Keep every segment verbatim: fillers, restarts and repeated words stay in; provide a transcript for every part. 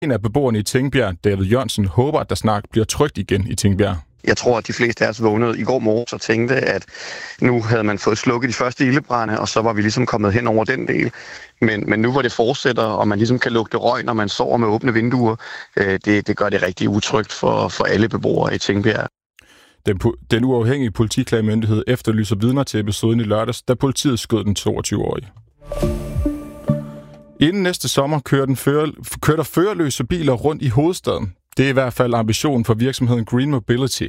En af beboerne i Tingbjerg, David Jørgensen, håber, at der snart bliver trygt igen i Tingbjerg. Jeg tror, at de fleste af os vågnede i går morges og tænkte, at nu havde man fået slukket de første ildebrande, og så var vi ligesom kommet hen over den del. Men, men nu hvor det fortsætter, og man ligesom kan lugte røg, når man sover med åbne vinduer, øh, det, det gør det rigtig utrygt for, for alle beboere i Tingbjerg. Den, den uafhængige politiklagemyndighed efterlyser vidner til episoden i lørdags, da politiet skød den toogtyve-årige. Inden næste sommer kører, den føre, kører der førerløse biler rundt i hovedstaden. Det er i hvert fald ambitionen for virksomheden Green Mobility.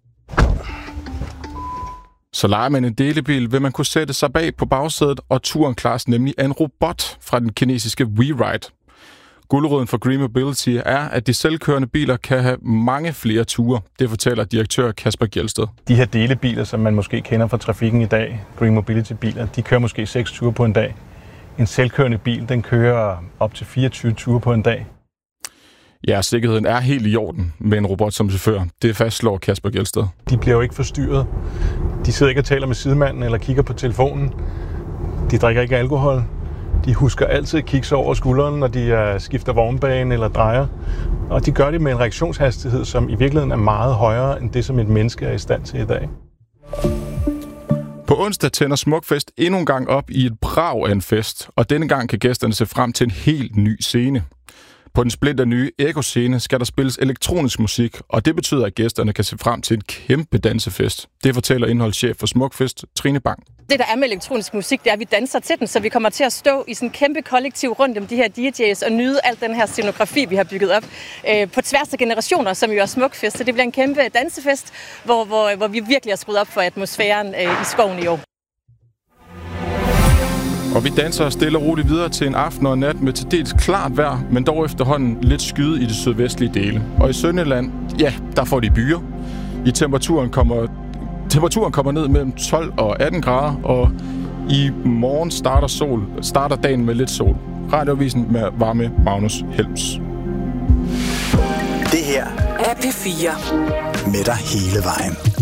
Så leger man en delebil, vil man kunne sætte sig bag på bagsædet, og turen klares nemlig af en robot fra den kinesiske WeRide. Guldråden for Green Mobility er, at de selvkørende biler kan have mange flere ture. Det fortæller direktør Kasper Gjeldsted. De her delebiler, som man måske kender fra trafikken i dag, Green Mobility-biler, de kører måske seks ture på en dag. En selvkørende bil, den kører op til fireogtyve ture på en dag. Ja, sikkerheden er helt i orden med en robot som chauffør. Det fastslår Kasper Gjeldsted. De bliver jo ikke forstyrret. De sidder ikke og taler med sidemanden eller kigger på telefonen. De drikker ikke alkohol. De husker altid at kigge sig over skulderen, når de skifter vognbane eller drejer. Og de gør det med en reaktionshastighed, som i virkeligheden er meget højere end det, som et menneske er i stand til i dag. På onsdag tænder Smukfest endnu en gang op i et brag af en fest, og denne gang kan gæsterne se frem til en helt ny scene. På den splinter nye Eko-scene skal der spilles elektronisk musik, og det betyder, at gæsterne kan se frem til en kæmpe dansefest. Det fortæller indholdschef for Smukfest, Trine Bang. Det, der er med elektronisk musik, det er, at vi danser til den, så vi kommer til at stå i sådan en kæmpe kollektiv rundt om de her D J's og nyde al den her scenografi, vi har bygget op øh, på tværs af generationer, som jo er Smukfest. Så det bliver en kæmpe dansefest, hvor, hvor, hvor vi virkelig har skruet op for atmosfæren øh, i skoven i år. Og vi danser stille og roligt videre til en aften og en nat med til dels klart vejr, men dog efterhånden lidt skyde i det sydvestlige dele. Og i Sønderjylland, ja, der får de byer. I temperaturen kommer, temperaturen kommer ned mellem tolv og atten grader, og i morgen starter, sol, starter dagen med lidt sol. Radioavisen med varme Magnus Helms. Det her er P fire. Med dig hele vejen.